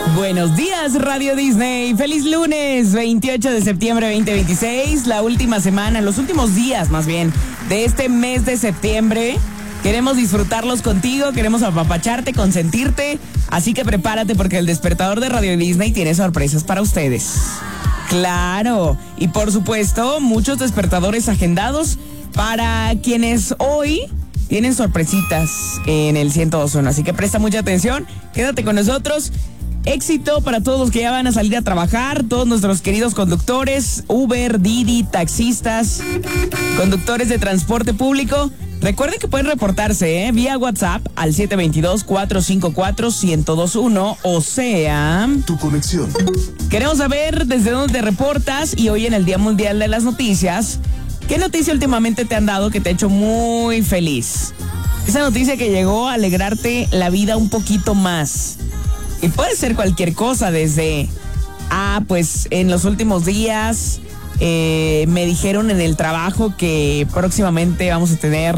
Buenos días, Radio Disney. Feliz lunes, 28 de septiembre 2026, la última semana, los últimos días más bien, de este mes de septiembre. Queremos disfrutarlos contigo, queremos apapacharte, consentirte, así que prepárate porque el despertador de Radio Disney tiene sorpresas para ustedes. Claro, y por supuesto, muchos despertadores agendados para quienes hoy tienen sorpresitas en el 102.1, así que presta mucha atención, quédate con nosotros. Éxito para todos los que ya van a salir a trabajar, todos nuestros queridos conductores, Uber, Didi, taxistas, conductores de transporte público. Recuerden que pueden reportarse vía WhatsApp al 722-454-1021, o sea, tu conexión. Queremos saber desde dónde te reportas y hoy en el Día Mundial de las Noticias, ¿qué noticia últimamente te han dado que te ha hecho muy feliz? Esa noticia que llegó a alegrarte la vida un poquito más. Y puede ser cualquier cosa, desde, pues en los últimos días me dijeron en el trabajo que próximamente vamos a tener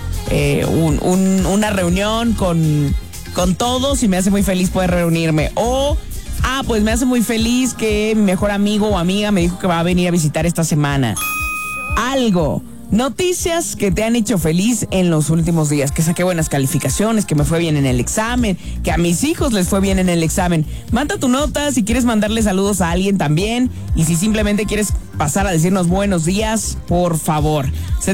una reunión con todos y me hace muy feliz poder reunirme. O, pues me hace muy feliz que mi mejor amigo o amiga me dijo que va a venir a visitar esta semana. Algo. Noticias que te han hecho feliz en los últimos días, que saqué buenas calificaciones, que me fue bien en el examen, que a mis hijos les fue bien en el examen. Manda tu nota si quieres mandarle saludos a alguien también, y si simplemente quieres pasar a decirnos buenos días, por favor.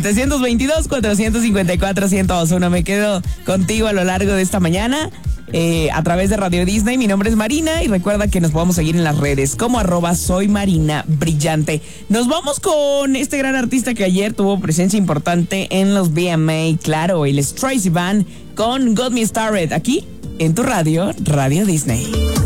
722-454-1021. Me quedo contigo a lo largo de esta mañana. A través de Radio Disney. Mi nombre es Marina y recuerda que nos podemos seguir en las redes como @soymarinabrillante. Nos vamos con este gran artista que ayer tuvo presencia importante en los VMA, claro, el Tracy Van con Got Me Started, aquí en tu radio, Radio Disney.